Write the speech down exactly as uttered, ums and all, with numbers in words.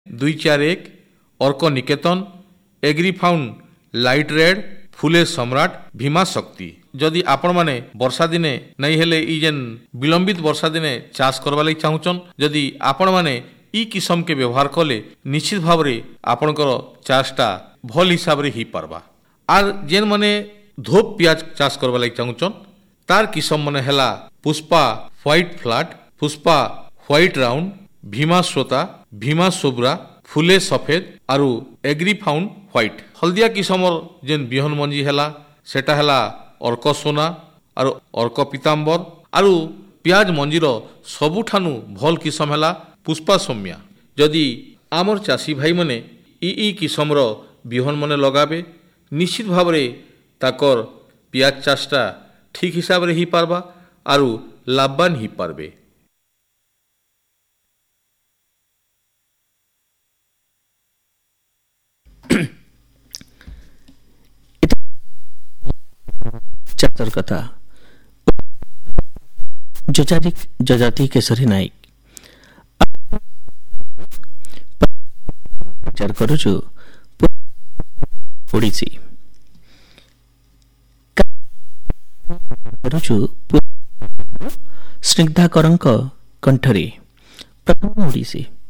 दुई चार एक अर्क निकेतन एग्रीफाउंड लाइट रेड फुले सम्राट भीमा शक्ति। जदि आपण माने वर्षा दिने नहीं हेले ई जेन विलंबित वर्षा दिने चाष करबा लागि चाहुचन, जदि आपण माने ई किस्म के व्यवहार कले निश्चित भाव रे आपणकर चाषटा भल हिसाब रे ही पारबा। आर जेन माने धोप प्याज चाष करबा लागि चाहुचन तार किस्म माने हेला Pushpa white flat, Pushpa white round, Bhima श्रोता, भीमा सोब्रा, फुले सफेद आरु एग्रीफाउंड व्हाइट। हल्दिया किस्मर जेन बिहन मंजी हेला सेटा हेला अर्क सोना आरु अर्क पीताम्बर आरु प्याज मंजीर सबुठानु भल किस्म हेला पुष्पा सौम्या। जदि आमर चाषी भाई मने ई ई किस्मर बिहन मने लगाबे निश्चित भाव रे ताकर प्याज चाषटा ठीक हिसाब रे ही पारबा आरु लाभवान ही पारबे। चातर कथा जजाति जजाति केसरी नायक विचार करुछु ओडिसी करुछु स्निग्धाकरଙ୍କ कंठरे प्रथम ओडिसी।